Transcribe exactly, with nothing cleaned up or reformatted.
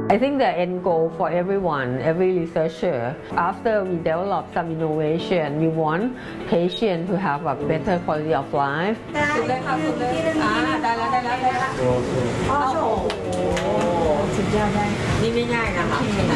I think the end goal for everyone, every researcher, after we develop some innovation, we want patients to have a better quality of life. สุดเลยค่ะสุดเลยอ่าได้แล้วได้แล้วได้แล้วโอ้โหสุดยอดได้นี่ไม่ง่ายนะคะ